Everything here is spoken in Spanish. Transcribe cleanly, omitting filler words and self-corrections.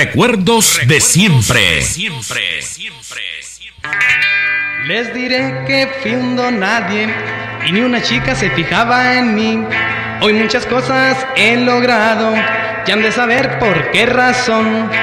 recuerdos de siempre. Les diré que fui un don nadie y ni una chica se fijaba en mí. Hoy muchas cosas he logrado, ya han de saber por qué razón.